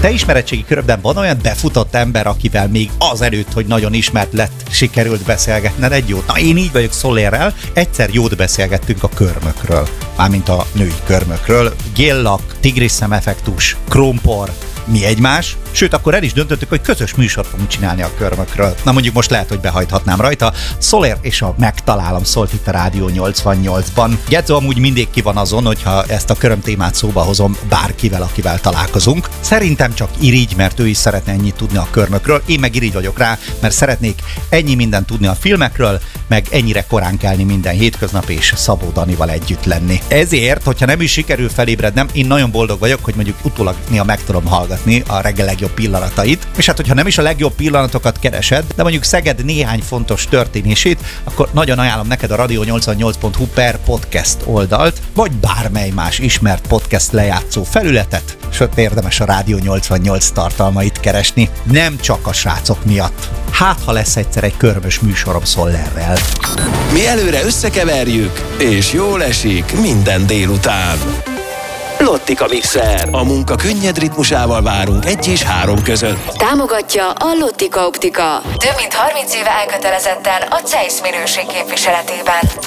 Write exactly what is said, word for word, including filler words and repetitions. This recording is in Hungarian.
te ismeretségi körödben van olyan befutott ember, akivel még azelőtt, hogy nagyon ismert lett, sikerült beszélgetned egy jót? Na, én így vagyok Szolérrel, egyszer jót beszélgettünk a körmökről, mármint a női körmökről, géllak, tigrisszem effektus, krómpor, mi egymás, sőt, akkor el is döntöttük, hogy közös műsort fogunk csinálni a körmökről. Na mondjuk most lehet, hogy behajthatnám rajta. Szolér és a Megtalálom szólt itt a Rádió nyolcvannyolcban. Gedzo amúgy mindig ki van azon, hogyha ezt a köröm témát szóba hozom bárkivel, akivel találkozunk. Szerintem csak irigy, mert ő is szeretne ennyit tudni a körmökről. Én meg irigy vagyok rá, mert szeretnék ennyi mindent tudni a filmekről, meg ennyire korán kelni minden hétköznap és Szabó Danival együtt lenni. Ezért, hogyha nem is sikerül felébrednem, én nagyon boldog vagyok, hogy mondjuk utólag néha meg tudom hallgatni a reggel legjobb pillanatait. És hát, hogyha nem is a legjobb pillanatokat keresed, de mondjuk Szeged néhány fontos történését, akkor nagyon ajánlom neked a rádió nyolcvannyolc pont hu per podcast oldalt, vagy bármely más ismert podcast lejátszó felületet, és ott érdemes a Rádió nyolcvannyolc tartalmait keresni, nem csak a srácok miatt. Hát, ha lesz egyszer egy körmös műsorom Szollerrel. Mi előre összekeverjük, és jól esik minden délután. Lottika Mixer. A munka könnyed ritmusával várunk egy és három között. Támogatja a Lottika Optika. Több mint harminc éve elkötelezetten a cé e i es minőség képviseletében.